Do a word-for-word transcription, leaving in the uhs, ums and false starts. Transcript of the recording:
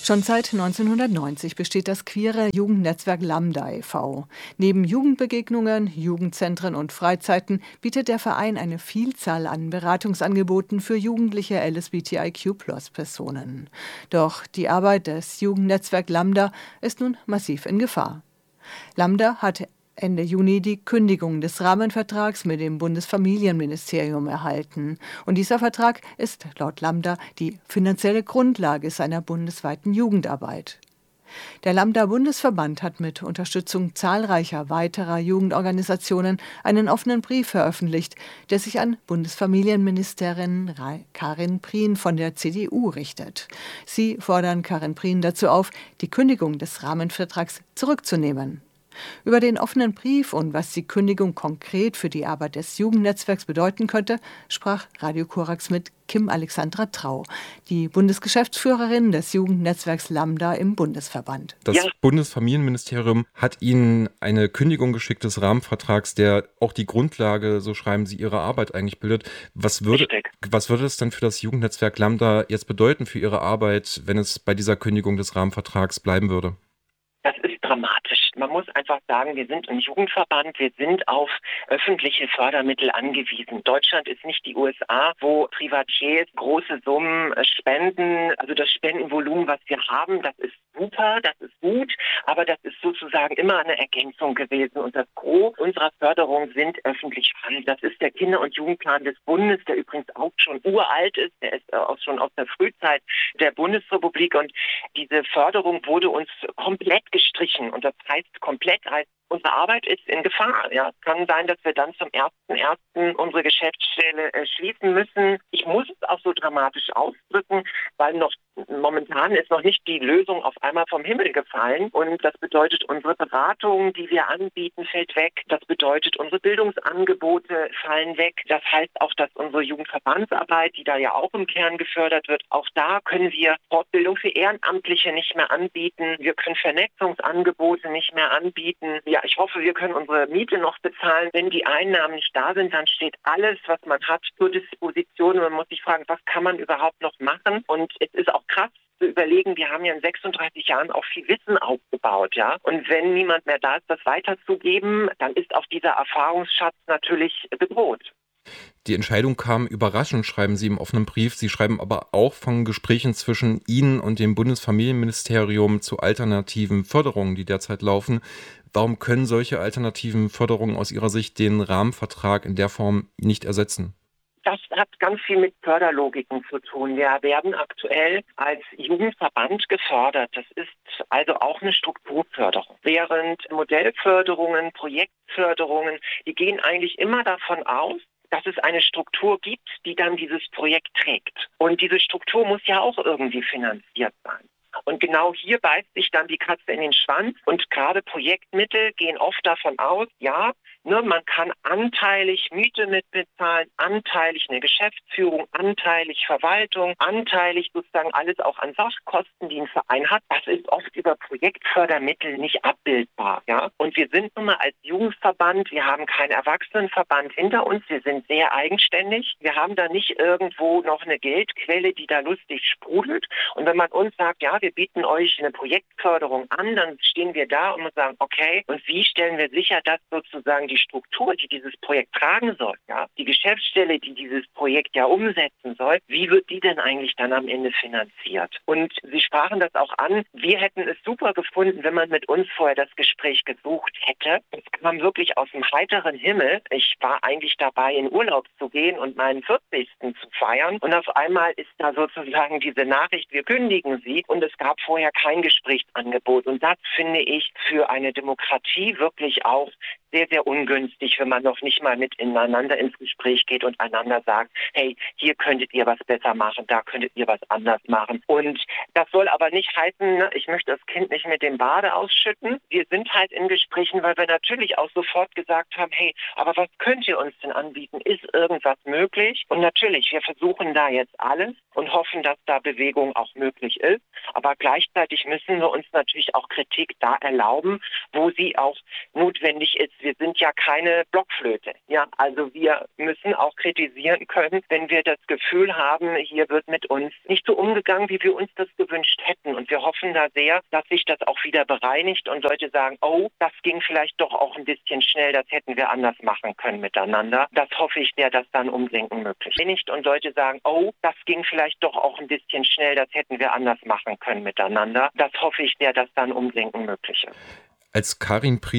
Schon seit neunzehnhundertneunzig besteht das queere Jugendnetzwerk Lambda e V Neben Jugendbegegnungen, Jugendzentren und Freizeiten bietet der Verein eine Vielzahl an Beratungsangeboten für jugendliche L S B T I Q Plus Personen. Doch die Arbeit des Jugendnetzwerk Lambda ist nun massiv in Gefahr. Lambda hat Ende Juni die Kündigung des Rahmenvertrags mit dem Bundesfamilienministerium erhalten. Und dieser Vertrag ist laut Lambda die finanzielle Grundlage seiner bundesweiten Jugendarbeit. Der Lambda-Bundesverband hat mit Unterstützung zahlreicher weiterer Jugendorganisationen einen offenen Brief veröffentlicht, der sich an Bundesfamilienministerin Karin Prien von der C D U richtet. Sie fordern Karin Prien dazu auf, die Kündigung des Rahmenvertrags zurückzunehmen. Über den offenen Brief und was die Kündigung konkret für die Arbeit des Jugendnetzwerks bedeuten könnte, sprach Radio Korax mit Kim Alexandra Trau, die Bundesgeschäftsführerin des Jugendnetzwerks Lambda im Bundesverband. Das ja. Bundesfamilienministerium hat Ihnen eine Kündigung geschickt des Rahmenvertrags, der auch die Grundlage, so schreiben Sie, Ihrer Arbeit eigentlich bildet. Was würde, was würde es dann für das Jugendnetzwerk Lambda jetzt bedeuten für Ihre Arbeit, wenn es bei dieser Kündigung des Rahmenvertrags bleiben würde? Das ist dramatisch. Man muss einfach sagen, wir sind ein Jugendverband, wir sind auf öffentliche Fördermittel angewiesen. Deutschland ist nicht die U S A, wo Privatiers große Summen spenden. Also das Spendenvolumen, was wir haben, das ist super, das ist gut, aber das ist sozusagen immer eine Ergänzung gewesen. Und das Gros unserer Förderung sind öffentliche Hand. Das ist der Kinder- und Jugendplan des Bundes, der übrigens auch schon uralt ist. Der ist auch schon aus der Frühzeit der Bundesrepublik. Und diese Förderung wurde uns komplett gestrichen. Und das heißt komplett, heißt, unsere Arbeit ist in Gefahr. Ja, es kann sein, dass wir dann zum ersten ersten unsere Geschäftsstelle äh, schließen müssen. Ich muss es auch so dramatisch ausdrücken, weil noch momentan ist noch nicht die Lösung auf einmal vom Himmel gefallen. Und das bedeutet, unsere Beratung, die wir anbieten, fällt weg. Das bedeutet, unsere Bildungsangebote fallen weg. Das heißt auch, dass unsere Jugendverbandsarbeit, die da ja auch im Kern gefördert wird, auch da können wir Fortbildung für Ehrenamtliche nicht mehr anbieten. Wir können Vernetzungsangebote nicht mehr anbieten. Ja, ich hoffe, wir können unsere Miete noch bezahlen. Wenn die Einnahmen nicht da sind, dann steht alles, was man hat, zur Disposition. Und man muss sich fragen, was kann man überhaupt noch machen? Und es ist auch krass zu überlegen, wir haben ja in sechsunddreißig Jahren auch viel Wissen aufgebaut, ja. Und wenn niemand mehr da ist, das weiterzugeben, dann ist auch dieser Erfahrungsschatz natürlich bedroht. Die Entscheidung kam überraschend, schreiben Sie im offenen Brief. Sie schreiben aber auch von Gesprächen zwischen Ihnen und dem Bundesfamilienministerium zu alternativen Förderungen, die derzeit laufen. Warum können solche alternativen Förderungen aus Ihrer Sicht den Rahmenvertrag in der Form nicht ersetzen? Das hat ganz viel mit Förderlogiken zu tun. Wir werden aktuell als Jugendverband gefördert. Das ist also auch eine Strukturförderung. Während Modellförderungen, Projektförderungen, die gehen eigentlich immer davon aus, dass es eine Struktur gibt, die dann dieses Projekt trägt. Und diese Struktur muss ja auch irgendwie finanziert sein. Und genau hier beißt sich dann die Katze in den Schwanz. Und gerade Projektmittel gehen oft davon aus, ja, ne, man kann anteilig Miete mitbezahlen, anteilig eine Geschäftsführung, anteilig Verwaltung, anteilig sozusagen alles auch an Sachkosten, die ein Verein hat. Das ist oft über Projektfördermittel nicht abbildbar. Ja? Und wir sind nun mal als Jugendverband, wir haben keinen Erwachsenenverband hinter uns, wir sind sehr eigenständig. Wir haben da nicht irgendwo noch eine Geldquelle, die da lustig sprudelt. Und wenn man uns sagt, ja, wir bieten euch eine Projektförderung an, dann stehen wir da und sagen, okay, und wie stellen wir sicher, dass sozusagen die Struktur, die dieses Projekt tragen soll, ja, die Geschäftsstelle, die dieses Projekt ja umsetzen soll, wie wird die denn eigentlich dann am Ende finanziert? Und Sie sprachen das auch an, wir hätten es super gefunden, wenn man mit uns vorher das Gespräch gesucht hätte. Es kam wirklich aus dem heiteren Himmel. Ich war eigentlich dabei, in Urlaub zu gehen und meinen vierzigsten zu feiern. Und auf einmal ist da sozusagen diese Nachricht, wir kündigen Sie. Und es gab vorher kein Gesprächsangebot. Und das finde ich für eine Demokratie wirklich auch sehr, sehr ungünstig, wenn man noch nicht mal miteinander ins Gespräch geht und einander sagt, hey, hier könntet ihr was besser machen, da könntet ihr was anders machen. Und das soll aber nicht heißen, ne, ich möchte das Kind nicht mit dem Bade ausschütten. Wir sind halt in Gesprächen, weil wir natürlich auch sofort gesagt haben, hey, aber was könnt ihr uns denn anbieten? Ist irgendwas möglich? Und natürlich, wir versuchen da jetzt alles und hoffen, dass da Bewegung auch möglich ist. Aber gleichzeitig müssen wir uns natürlich auch Kritik da erlauben, wo sie auch notwendig ist, Wir sind ja keine Blockflöte. Ja, also wir müssen auch kritisieren können, wenn wir das Gefühl haben, hier wird mit uns nicht so umgegangen, wie wir uns das gewünscht hätten. Und wir hoffen da sehr, dass sich das auch wieder bereinigt und Leute sagen, oh, das ging vielleicht doch auch ein bisschen schnell, das hätten wir anders machen können miteinander. Das hoffe ich sehr, dass dann Umdenken möglich ist. Nicht und Leute sagen, oh, das ging vielleicht doch auch ein bisschen schnell, das hätten wir anders machen können miteinander. Das hoffe ich sehr, dass dann Umdenken möglich ist. Als Karin Prien